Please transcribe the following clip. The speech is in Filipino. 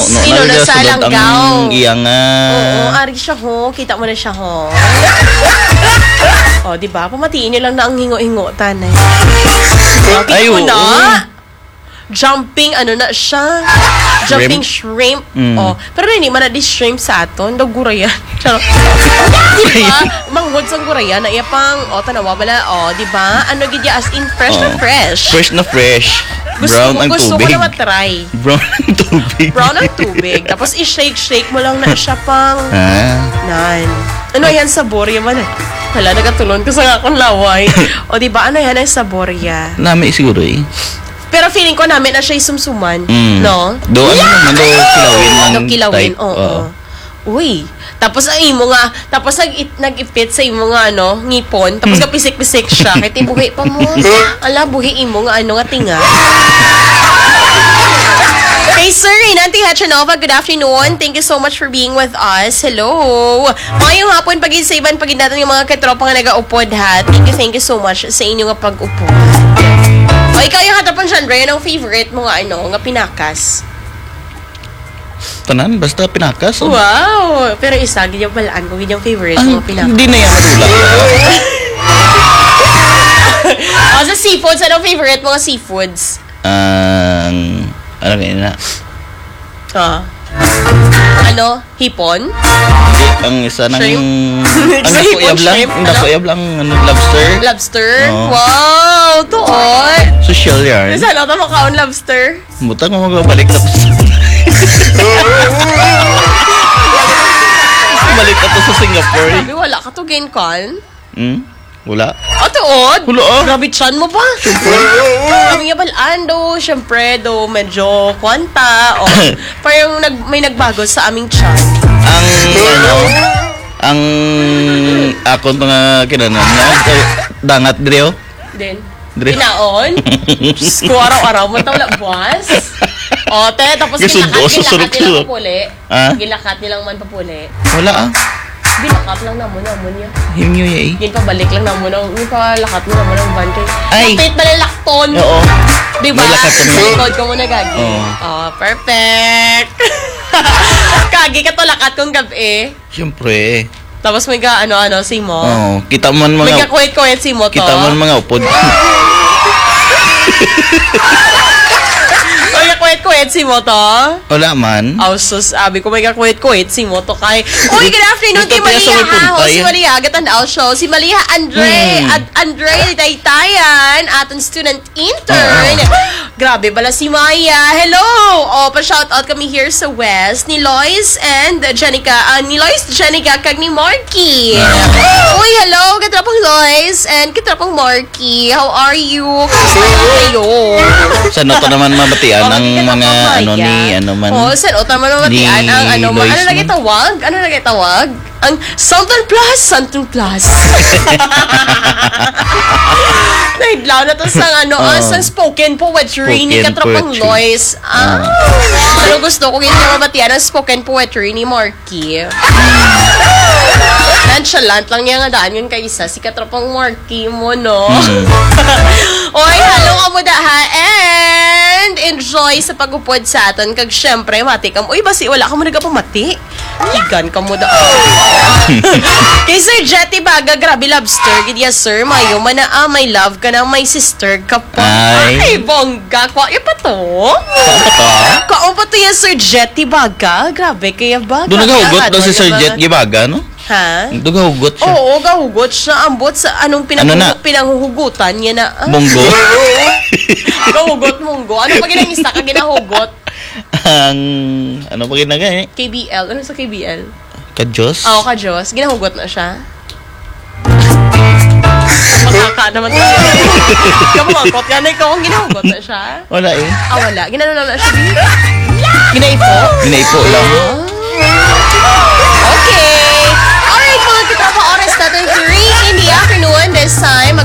Sino na sa Langgaw? Iyang Oo, ari siya ho. Kita mo na siya ho. O, diba? Pamatiin niyo lang na ang hingo-hingotan eh. Kita mo na. Jumping, ano na siya? Jumping shrimp. Oh, pero hindi man na di shrimp sa aton. Daw gurayan. Charot. Diba? Manghod sa gurayan. Na iya pang, tanawa bala. Diba? Ano gidya as in fresh na fresh. Fresh na fresh. Brown ang tubig. Gusto ko na matry. Brown ang tubig. Brown ang tubig. Tapos i-shake mo lang na siya pang nan. Ano yan, saborya man eh. Hala, nagatulon ko sa akong laway. O diba, ano yan ang saborya? Nami siguro eh. Pero feeling ko namin na siya sumsuman. No? Do, ano naman, kilawin lang. Do, kilawin, oo. Uy. Tapos ang imo nga, tapos nag-ipit sa imo nga, ngipon. Tapos kapisik-pisik siya. Kahit buhi pa mo. Ala, buhi imo nga, nga tinga. Hey, Sir Nanti Hachanova, good afternoon. Thank you so much for being with us. Hello. Ngayong hapon, pag-isaban, pag natin yung mga katropa nga nag-aupod, ha. Thank you so much sa inyo nga pag-upod. O, ikaw yung katapang genre, yun ang favorite mo nga, nga pinakas. Tanan, basta pinakas. Wow! Pero isa, ganyan palaan ko, yung favorite mo pinakas. Hindi na yan matulak. Sa seafoods, anong favorite mo nga seafoods? Ano ngayon na? Ano? Hipon? Ang isa ng... Ang nakuyab lang, lobster. Lobster? Wow! Tuon! Social yan. Isa lang ito makaon lobster? Butang mo magbalik tapos. Balik ka to sa Singapore. Sabi, wala ka to gain con? Wala. Tuod? Wala. Grabe chan mo pa. Kami nga balaan do, syempre do, medyo kwanta. Parang may nagbago sa aming chan. Ang akon mga kinanan niya, dangat drio. Din. Kinaon? Ko araw-araw mo tawla buwas. Tapos gilakat nilang papuli. Gilakat nilang man papuli. Wala Bilakap lang naman niya. Himyo ya eh. Pabalik lang naman. Palakat mo naman ang van kay. Ay! Kapit malalakton. Oo. Diba? Likod ko muna gagi. Perfect. Kagi ka to lakat kong gabi. Siyempre. Tapos may ka si mo. Kita man mga... May ka-kuwit si mo to. Kita man mga upod. May ka-kuwit si mo to. Wala man. Sus, sabi ko may ka-kuwit si mo to kay. Uy, good afternoon kay Malia ha. Si Malia, Gatandao Show. Si Malia Andre Daytayan, aton student intern. Grabe bala si Maya. Hello! Pa-shoutout kami here sa West. Ni Lois and Jenica. Ni Lois, Jenica, kag ni Marky. Uy, hello! Katrapong Lois and katrapong Marky. How are you? Kamusta kayo? Saan ito naman mabatian ang mga saan ito naman mabatian ang ano lagi tawag? Ang Santon Plus. Naidlaw na to sa sa spoken poetry ni Katropang Lois. Ano gusto ko ganyan mabatian ang spoken poetry ni Marky. Nonchalant lang niya nga daan yun kay isa si Katropang Marky mo, no? Oy, hello ka mo ha, and enjoy sa pag-upod sa aton kag syempre mati kam. Uy, basi wala ka mo nagapamati. Higan ka mo da. Kay Sir Jetty Baga, grabe lobster. Gid yes, sir. Mayo man na may love ka na, may sister ka pa. Ay, bongga. Kwa pa to? Kwa pa to yes, Sir Jetty Baga. Grabe kaya ba? Doon nagahugot daw si Sir Jetty Baga, no? Ha? Doon gahugot siya. Oo, gahugot siya. Ambot sa anong pinanghuhugutan niya na. Munggo? Gahugot munggo. Ano pa ginangista ka ginahugot? Ano pa ginagay? KBL. Ano sa KBL? Kajos? Oo, kajos. Ginahugot na siya. Makaka naman tayo. Kamangkot ka na ikaw kung ginahugot na siya. Wala eh. Wala. Ginano na siya. Ginaipo? Ginaipo lang. Okay. Alright, mga kitropa, oras natin 3 in the afternoon this time.